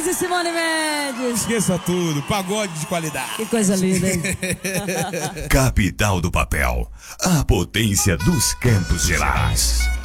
e Simone Mendes. Esqueça tudo, pagode de qualidade. Que coisa linda, hein? Capital do Papel, a potência dos Campos Gerais.